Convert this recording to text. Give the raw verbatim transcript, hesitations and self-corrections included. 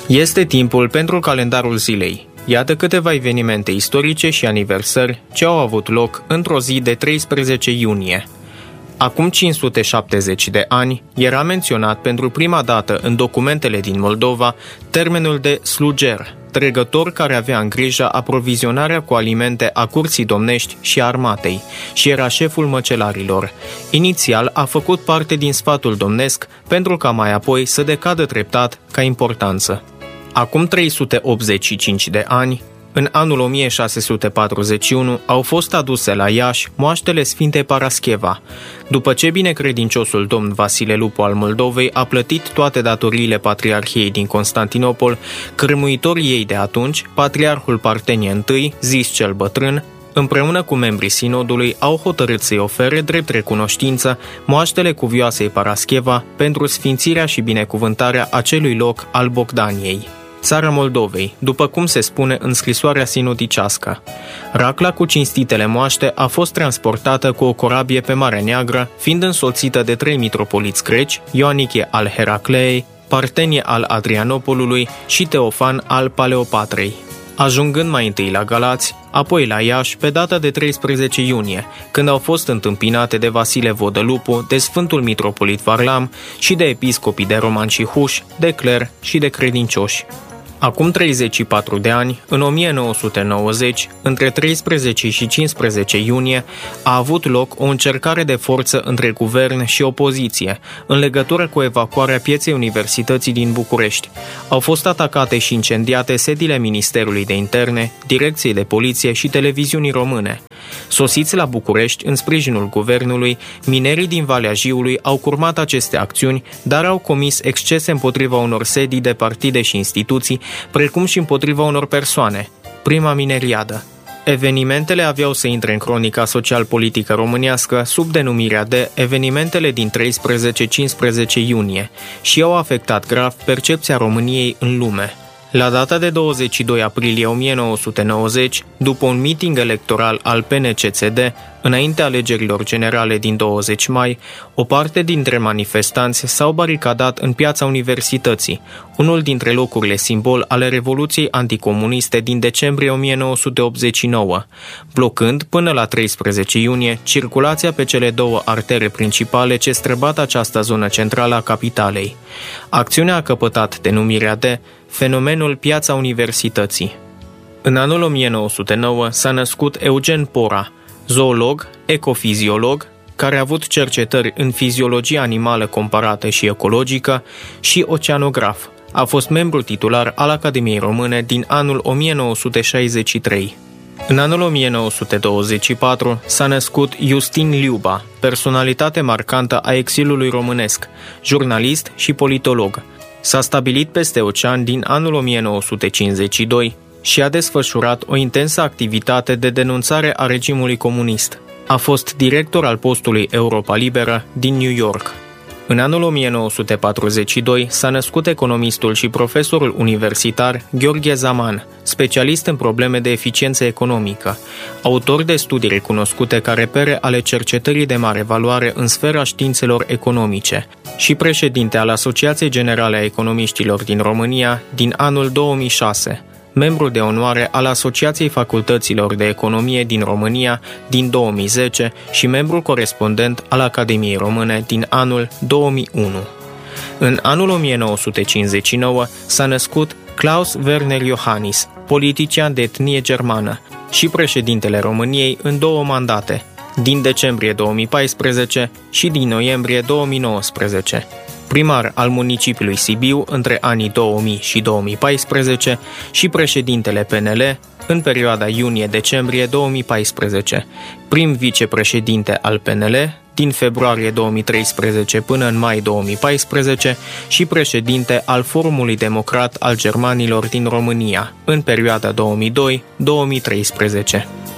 Este timpul pentru calendarul zilei. Iată câteva evenimente istorice și aniversări ce au avut loc într-o zi de treisprezece iunie. Acum cinci sute șaptezeci de ani era menționat pentru prima dată în documentele din Moldova termenul de sluger, trecător care avea în grijă aprovizionarea cu alimente a curții domnești și a armatei și era șeful măcelarilor. Inițial a făcut parte din sfatul domnesc pentru ca mai apoi să decadă treptat ca importanță. Acum trei sute optzeci și cinci de ani, în anul o mie șase sute patruzeci și unu, au fost aduse la Iași moaștele Sfintei Parascheva. După ce binecredinciosul domn Vasile Lupu al Moldovei a plătit toate datoriile Patriarhiei din Constantinopol, cârmuitorii ei de atunci, Patriarhul Partenie I, zis cel bătrân, împreună cu membrii sinodului, au hotărât să-i ofere drept recunoștință moaștele cuvioasei Parascheva pentru sfințirea și binecuvântarea acelui loc al Bogdaniei, țara Moldovei, după cum se spune în scrisoarea sinodicească. Racla cu cinstitele moaște a fost transportată cu o corabie pe Marea Neagră, fiind însoțită de trei mitropoliți greci, Ioanichie al Heracleei, Partenie al Adrianopolului și Teofan al Paleopatrei. Ajungând mai întâi la Galați, apoi la Iași pe data de treisprezece iunie, când au fost întâmpinate de Vasile Vodălupu, de Sfântul Mitropolit Varlam și de episcopii de romani și huși, de cler și de credincioși. Acum treizeci și patru de ani, în o mie nouă sute nouăzeci, între treisprezece și cincisprezece iunie, a avut loc o încercare de forță între guvern și opoziție, în legătură cu evacuarea pieței Universității din București. Au fost atacate și incendiate sediile Ministerului de Interne, Direcției de Poliție și Televiziunii Române. Sosiți la București, în sprijinul guvernului, minerii din Valea Jiului au curmat aceste acțiuni, dar au comis excese împotriva unor sedii de partide și instituții, precum și împotriva unor persoane. Prima mineriadă. Evenimentele aveau să intre în cronica social-politică românească sub denumirea de evenimentele din treisprezece cincisprezece iunie și au afectat grav percepția României în lume. La data de douăzeci și doi aprilie o mie nouă sute nouăzeci, după un meeting electoral al P N C C D, înaintea alegerilor generale din douăzeci mai, o parte dintre manifestanți s-au baricadat în piața Universității, unul dintre locurile simbol ale Revoluției anticomuniste din decembrie o mie nouă sute optzeci și nouă, blocând până la treisprezece iunie circulația pe cele două artere principale ce străbat această zonă centrală a capitalei. Acțiunea a căpătat denumirea de fenomenul Piața Universității. În anul o mie nouă sute nouă s-a născut Eugen Pora, zoolog, ecofiziolog, care a avut cercetări în fiziologia animală comparată și ecologică și oceanograf. A fost membru titular al Academiei Române din anul o mie nouă sute șaizeci și trei. În anul o mie nouă sute douăzeci și patru s-a născut Justin Liuba, personalitate marcantă a exilului românesc, jurnalist și politolog. S-a stabilit peste ocean din anul o mie nouă sute cincizeci și doi și a desfășurat o intensă activitate de denunțare a regimului comunist. A fost director al postului Europa Liberă din New York. În anul o mie nouă sute patruzeci și doi s-a născut economistul și profesorul universitar Gheorghe Zaman, specialist în probleme de eficiență economică, autor de studii recunoscute ca repere ale cercetării de mare valoare în sfera științelor economice și președinte al Asociației Generale a Economiștilor din România din anul două mii șase, membru de onoare al Asociației Facultăților de Economie din România din două mii zece și membru corespondent al Academiei Române din anul două mii unu. În anul o mie nouă sute cincizeci și nouă s-a născut Klaus Werner Iohannis, politician de etnie germană și președintele României în două mandate, din decembrie două mii paisprezece și din noiembrie două mii nouăsprezece. Primar al municipiului Sibiu între anii două mii și două mii paisprezece și președintele P N L în perioada iunie-decembrie două mii paisprezece, prim vicepreședinte al P N L din februarie două mii treisprezece până în mai două mii paisprezece și președinte al Forumului Democrat al Germanilor din România în perioada două mii doi - două mii treisprezece.